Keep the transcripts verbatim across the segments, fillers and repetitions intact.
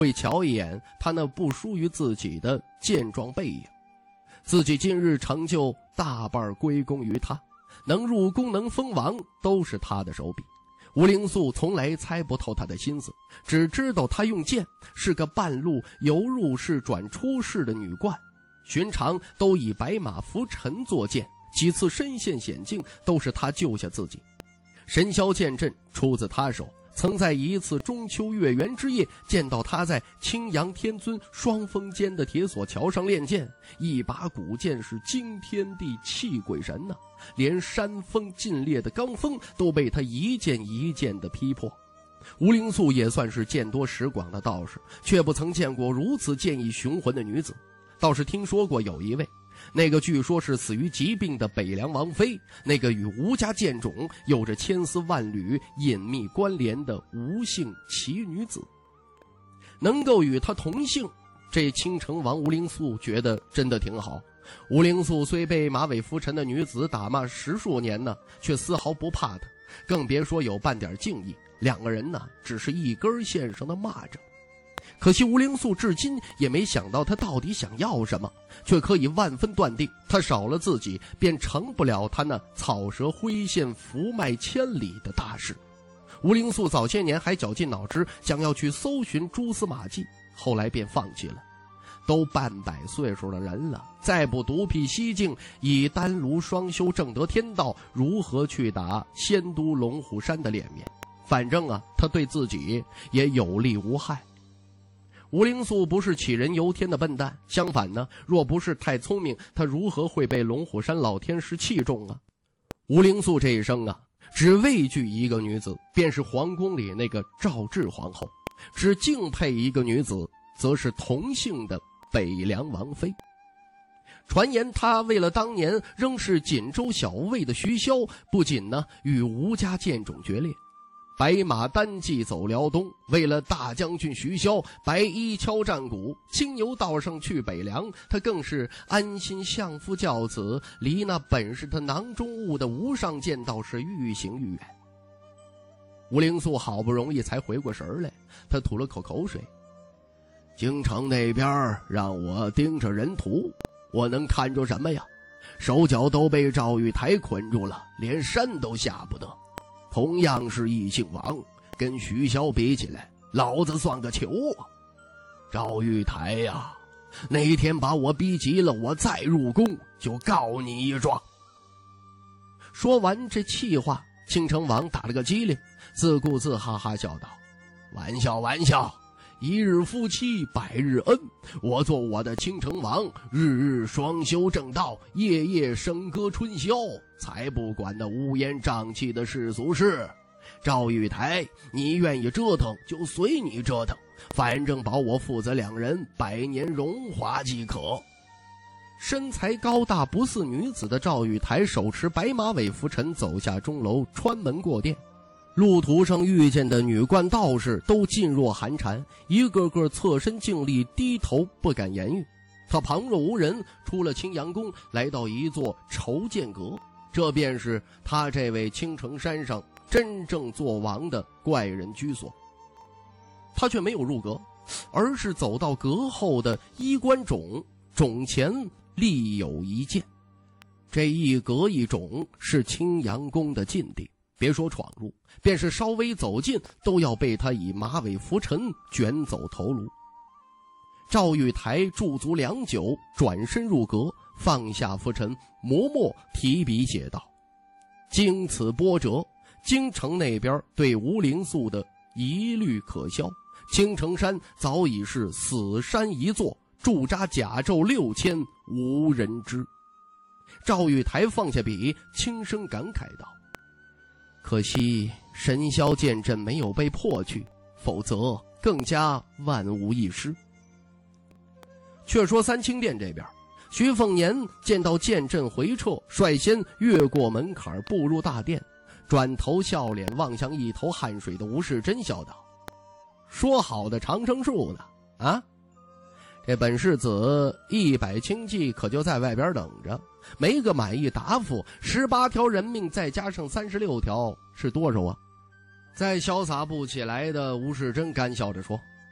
会瞧一眼他那不输于自己的健壮背影，自己今日成就大半归功于他，能入宫能封王都是他的手笔。吴灵素从来猜不透他的心思，只知道他用剑是个半路由入室转出室的女冠，寻常都以白马浮沉作剑，几次身陷险境都是他救下自己。神霄剑阵出自他手，曾在一次中秋月圆之夜见到他在青阳天尊双峰间的铁索桥上练剑，一把古剑是惊天地泣鬼神呐、啊，连山峰尽裂的罡风都被他一剑一剑的劈破。吴灵素也算是见多识广的道士，却不曾见过如此剑意雄浑的女子。倒是听说过有一位，那个据说是死于疾病的北凉王妃，那个与吴家剑种有着千丝万缕隐秘关联的吴姓奇女子，能够与她同姓，这青城王吴灵素觉得真的挺好。吴灵素虽被马尾浮沉的女子打骂十数年呢，却丝毫不怕她，更别说有半点敬意。两个人呢，只是一根线上的蚂蚱。可惜吴灵素至今也没想到他到底想要什么，却可以万分断定，他少了自己便成不了他那草蛇灰线福脉千里的大事。吴灵素早些年还绞尽脑汁想要去搜寻蛛丝马迹，后来便放弃了。都半百岁数的人了，再不独辟蹊径，以丹炉双修正得天道，如何去打仙都龙虎山的脸面？反正啊，他对自己也有利无害。吴灵素不是杞人忧天的笨蛋，相反呢，若不是太聪明，他如何会被龙虎山老天师器重啊？吴灵素这一生啊，只畏惧一个女子，便是皇宫里那个赵志皇后；只敬佩一个女子，则是同姓的北凉王妃。传言他为了当年仍是锦州小尉的徐骁，不仅呢与吴家剑种决裂，白马单骑走辽东，为了大将军徐骁，白衣敲战鼓，青牛道上去北凉，他更是安心相夫教子，离那本是他囊中物的无上剑道是愈行愈远。吴灵素好不容易才回过神来，他吐了口口水。京城那边让我盯着人徒，我能看着什么呀？手脚都被赵玉台捆住了，连山都下不得。同样是异姓王，跟徐骁比起来，老子算个球啊！赵玉台呀，那天把我逼急了，我再入宫就告你一状。说完这气话，青城王打了个机灵，自顾自哈哈笑道：玩笑玩笑，一日夫妻百日恩，我做我的青城王，日日双修正道，夜夜笙歌春宵，才不管那乌烟瘴气的世俗事。赵玉台，你愿意折腾就随你折腾，反正保我父子两人百年荣华即可。身材高大不似女子的赵玉台手持白马尾拂尘走下钟楼，穿门过殿。路途上遇见的女冠道士都噤若寒蝉，一个个侧身敬礼，低头不敢言语。他旁若无人，出了青阳宫，来到一座筹剑阁，这便是他这位青城山上真正做王的怪人居所。他却没有入阁，而是走到阁后的衣冠冢，冢前立有一剑。这一阁一冢是青阳宫的禁地，别说闯入，便是稍微走近，都要被他以马尾拂尘卷走头颅。赵玉台驻足良久，转身入阁，放下拂尘，磨墨提笔写道：经此波折，京城那边对吴灵素的疑虑可消，青城山早已是死山一座，驻扎甲胄六千，无人知。赵玉台放下笔，轻声感慨道：可惜神霄剑阵没有被破去，否则更加万无一失。却说三清殿这边，徐凤年见到剑阵回撤，率先越过门槛步入大殿，转头笑脸望向一头汗水的吴世珍，笑道：说好的长生术呢？啊，这本世子一百清计可就在外边等着，没个满意答复，十八条人命再加上三十六条是多少啊？再潇洒不起来的吴世珍干笑着说：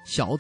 小